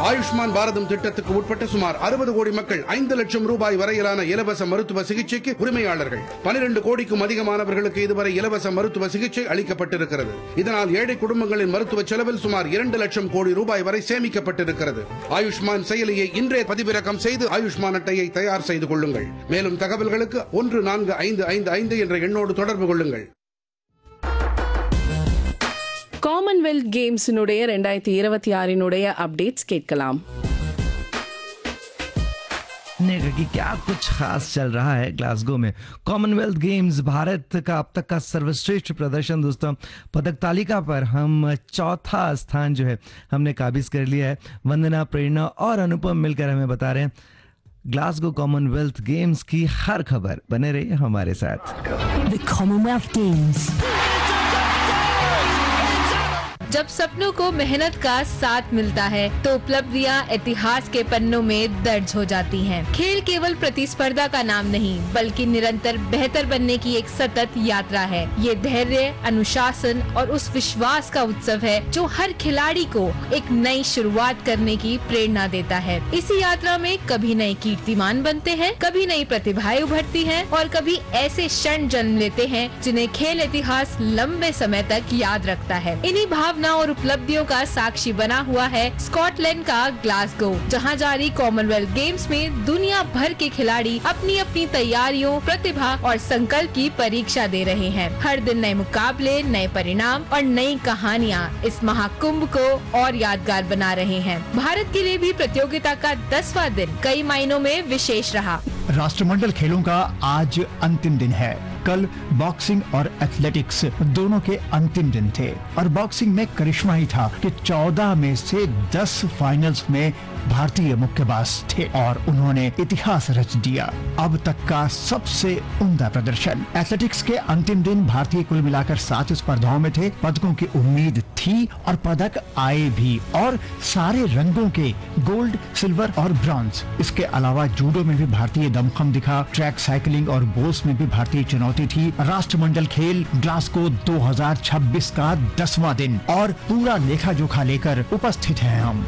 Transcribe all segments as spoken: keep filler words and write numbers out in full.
ஆயுஷ்மான் பாரதம் திட்டத்துக்கு உட்பட்ட சுமார் அறுபது கோடி மக்கள் ஐந்து லட்சம் ரூபாய் வரையிலான இலவச மருத்துவ சிகிச்சைக்கு உரிமையாளர்கள். பனிரெண்டு கோடிக்கும் அதிகமானவர்களுக்கு இதுவரை இலவச மருத்துவ சிகிச்சை அளிக்கப்பட்டிருக்கிறது. இதனால் ஏழை குடும்பங்களின் மருத்துவ செலவில் சுமார் இரண்டு லட்சம் கோடி ரூபாய் வரை சேமிக்கப்பட்டிருக்கிறது. ஆயுஷ்மான் செயலியை இன்றே பதிவிறக்கம் செய்து ஆயுஷ்மான் அட்டையை தயார் செய்து கொள்ளுங்கள். மேலும் தகவல்களுக்கு ஒன்று நான்கு ஐந்து ஐந்து ஐந்து என்ற எண்ணோடு தொடர்பு கொள்ளுங்கள். காமன்வெல்த் கேம்ஸினுடைய ரெண்டாயிரத்தி இருபத்தி ஆறினுடைய அப்டேட்ஸ் கேட்கலாம். कि क्या कुछ खास चल रहा है ग्लासगो में. कॉमनवेल्थ गेम्स भारत का अब तक का सर्वश्रेष्ठ प्रदर्शन दोस्तों. पदक तालिका पर हम चौथा स्थान जो है हमने काबिज कर लिया है. वंदना, प्रेरणा और अनुपम मिलकर हमें बता रहे हैं ग्लासगो कॉमनवेल्थ गेम्स की हर खबर. बने रहिए हमारे साथ. The Commonwealth Games. जब सपनों को मेहनत का साथ मिलता है तो उपलब्धियां इतिहास के पन्नों में दर्ज हो जाती हैं। खेल केवल प्रतिस्पर्धा का नाम नहीं बल्कि निरंतर बेहतर बनने की एक सतत यात्रा है। ये धैर्य, अनुशासन और उस विश्वास का उत्सव है जो हर खिलाड़ी को एक नई शुरुआत करने की प्रेरणा देता है। इसी यात्रा में कभी नए कीर्तिमान बनते हैं, कभी नई प्रतिभाएं उभरती हैं और कभी ऐसे क्षण जन्म लेते हैं जिन्हें खेल इतिहास लंबे समय तक याद रखता है। इन्हीं भावना और उपलब्धियों का साक्षी बना हुआ है स्कॉटलैंड का ग्लासगो, जहां जारी कॉमनवेल्थ गेम्स में दुनिया भर के खिलाड़ी अपनी अपनी तैयारियों, प्रतिभा और संकल्प की परीक्षा दे रहे हैं। हर दिन नए मुकाबले, नए परिणाम और नई कहानियां इस महाकुंभ को और यादगार बना रहे हैं। भारत के लिए भी प्रतियोगिता का दसवां दिन कई मायनों में विशेष रहा। राष्ट्रमंडल खेलों का आज अंतिम दिन है। कल बॉक्सिंग और एथलेटिक्स दोनों के अंतिम दिन थे और बॉक्सिंग में करिश्मा ही था कि चौदह में से दस फाइनल्स में भारतीय मुक्केबाज थे और उन्होंने इतिहास रच दिया। अब तक का सबसे उम्दा प्रदर्शन। एथलेटिक्स के अंतिम दिन भारतीय कुल मिलाकर सात स्पर्धाओं में थे। पदकों की उम्मीद थी और पदक आए भी और सारे रंगों के, गोल्ड, सिल्वर और ब्रॉन्ज। इसके अलावा जूडो में भी भारतीय दमखम दिखा। ट्रैक साइकिलिंग और बोल्स में भी भारतीय चुनौती थी। राष्ट्रमंडल खेल ग्लासगो दो हज़ार छब्बीस का दसवां दिन और पूरा लेखा जोखा लेकर उपस्थित हैं हम।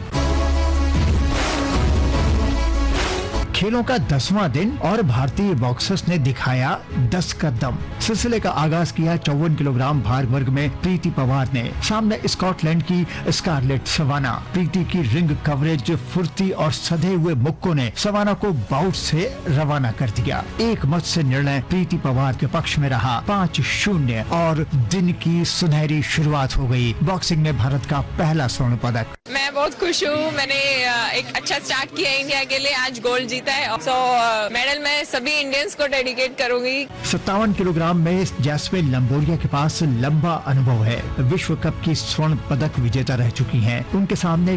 खेलों का दसवां दिन और भारतीय बॉक्सर्स ने दिखाया दस का दम। सिलसिले का आगाज किया चौवन किलोग्राम भार वर्ग में प्रीति पवार ने। सामने स्कॉटलैंड की स्कारलेट सवाना। प्रीति की रिंग कवरेज, फुर्ती और सधे हुए मुक्कों ने सवाना को बाउट से रवाना कर दिया। एक मत से निर्णय प्रीति पवार के पक्ष में रहा। पाँच शून्य और दिन की सुनहरी शुरुआत हो गई। बॉक्सिंग में भारत का पहला स्वर्ण पदक। मैं बहुत खुश हूँ। मैंने एक अच्छा स्टार्ट किया इंडिया के लिए। आज गोल्ड जीता है। सो मेडल मैं सभी इंडियंस को डेडिकेट करूंगी। सत्तावन किलोग्राम में जैस्मिन लंबोरिया के पास लंबा अनुभव है। विश्व कप की स्वर्ण पदक विजेता रह चुकी हैं। उनके सामने